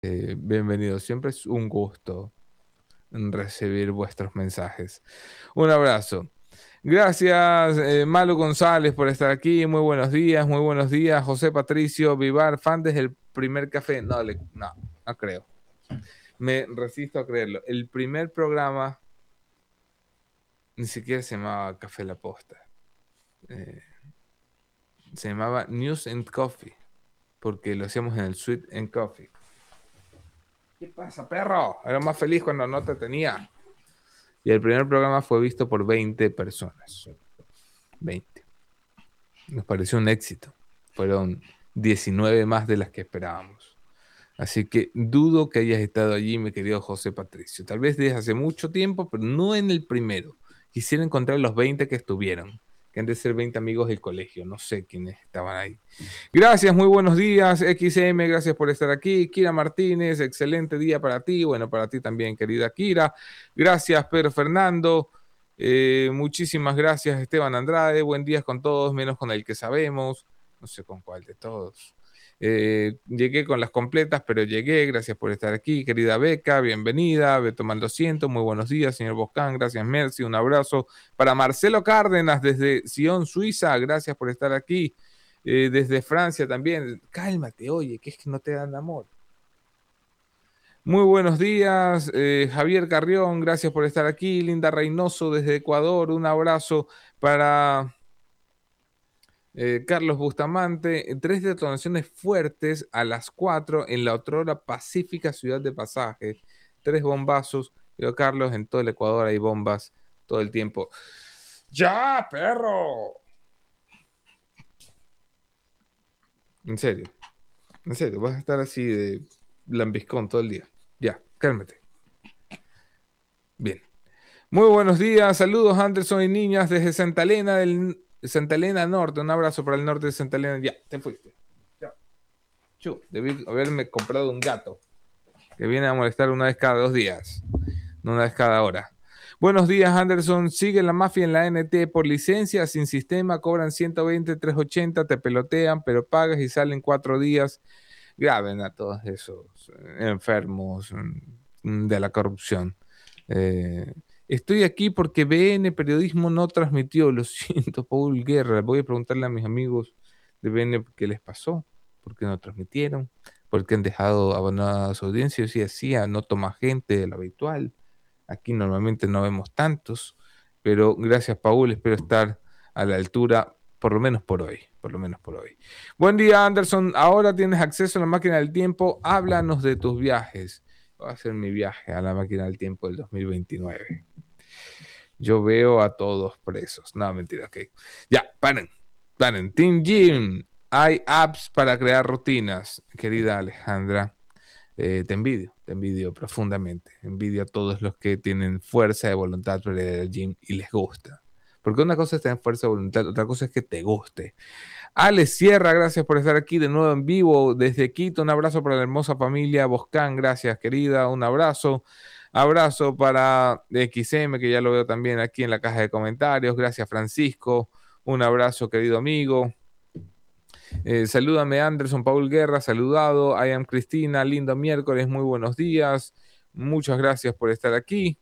Bienvenidos. Siempre es un gusto recibir vuestros mensajes. Un abrazo. Gracias, Malu González, por estar aquí. Muy buenos días, muy buenos días. José Patricio Vivar, fan desde el primer café. No creo. Me resisto a creerlo. El primer programa ni siquiera se llamaba Café La Posta. Eh, Se llamaba News and Coffee, porque lo hacíamos en el Sweet and Coffee. ¿Qué pasa, perro? Era más feliz cuando no te tenía. Y el primer programa fue visto por 20 personas. 20. Nos pareció un éxito. Fueron 19 más de las que esperábamos. Así que dudo que hayas estado allí, mi querido José Patricio. Tal vez desde hace mucho tiempo, pero no en el primero. Quisiera encontrar los 20 que estuvieron, que han de ser 20 amigos del colegio. No sé quiénes estaban ahí. Gracias, muy buenos días, XM, gracias por estar aquí. Kira Martínez, excelente día para ti. Bueno, para ti también, querida Kira. Gracias, Pedro Fernando. Muchísimas gracias, Esteban Andrade. Buen día con todos, menos con el que sabemos. No sé con cuál de todos. Llegué con las completas, pero llegué. Gracias por estar aquí, querida Beca. Bienvenida. Beto Maldociento, muy buenos días, señor Boscán. Gracias, Mercy. Un abrazo para Marcelo Cárdenas desde Sion, Suiza. Gracias por estar aquí. Desde Francia también. Cálmate, oye, que es que no te dan amor. Muy buenos días, Javier Carrión, gracias por estar aquí. Linda Reynoso desde Ecuador, un abrazo para Carlos Bustamante. Tres detonaciones fuertes a las 4 en la otrora pacífica ciudad de Pasaje. Tres bombazos. Pero Carlos, en todo el Ecuador hay bombas todo el tiempo. ¡Ya, perro! En serio, vas a estar así de lambiscón todo el día. Ya, cálmate. Bien. Muy buenos días, saludos Anderson y niñas desde Santa Elena Norte. Un abrazo para el norte de Santa Elena. Ya, te fuiste. Ya. Debí haberme comprado un gato que viene a molestar una vez cada 2 días, no una vez cada hora. Buenos días, Anderson. Sigue la mafia en la NT por licencia, sin sistema, cobran 120, 380, te pelotean, pero pagas y salen 4 días. Graben a todos esos enfermos de la corrupción. Estoy aquí porque BN Periodismo no transmitió, lo siento, Paul Guerra. Voy a preguntarle a mis amigos de BN qué les pasó, por qué no transmitieron, por qué han dejado abandonada su audiencia. Yo sí decía, no toma gente de lo habitual. Aquí normalmente no vemos tantos, pero gracias, Paul, espero estar a la altura, por lo menos por hoy, por lo menos por hoy. Buen día, Anderson. Ahora tienes acceso a la máquina del tiempo. Háblanos de tus viajes. Voy a hacer mi viaje a la máquina del tiempo del 2029. Yo veo a todos presos. No, mentira, ok. Ya, paren. Team Gym. Hay apps para crear rutinas, querida Alejandra. Te envidio profundamente. Envidio a todos los que tienen fuerza de voluntad para ir al gym y les gusta. Porque una cosa es tener fuerza de voluntad, otra cosa es que te guste. Alex Sierra, gracias por estar aquí de nuevo en vivo desde Quito. Un abrazo para la hermosa familia Boscán, gracias querida, un abrazo. Abrazo para XM, que ya lo veo también aquí en la caja de comentarios. Gracias Francisco, un abrazo querido amigo. Salúdame Anderson, Paul Guerra, saludado. I am Cristina, lindo miércoles, muy buenos días. Muchas gracias por estar aquí.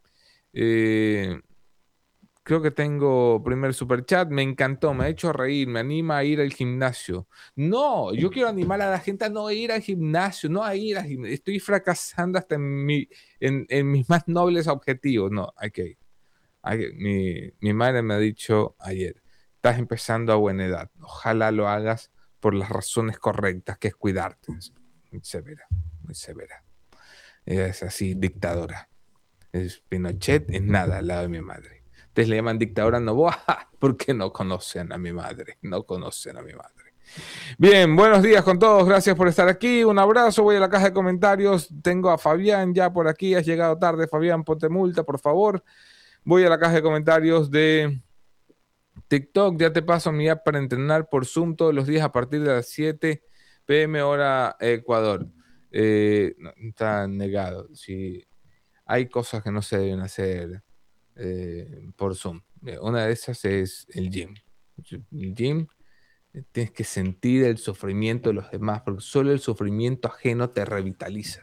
Creo que tengo primer super chat. Me encantó, me ha hecho reír, me anima a ir al gimnasio. No, yo quiero animar a la gente a no ir al gimnasio, no a ir al gimnasio. Estoy fracasando hasta en mis más nobles objetivos. No, hay que ir. Mi madre me ha dicho ayer, estás empezando a buena edad. Ojalá lo hagas por las razones correctas, que es cuidarte. Es muy severa, muy severa. Ella es así, dictadora. Es Pinochet, es nada al lado de mi madre. Ustedes le llaman dictadora Noboa porque no conocen a mi madre. No conocen a mi madre. Bien, buenos días con todos. Gracias por estar aquí. Un abrazo. Voy a la caja de comentarios. Tengo a Fabián ya por aquí. Has llegado tarde, Fabián. Ponte multa, por favor. Voy a la caja de comentarios de TikTok. Ya te paso mi app para entrenar por Zoom todos los días a partir de las 7 p.m. hora Ecuador. No, está negado. Si hay cosas que no se deben hacer por Zoom. Una de esas es el gym. El gym Tienes que sentir el sufrimiento de los demás, porque solo el sufrimiento ajeno te revitaliza.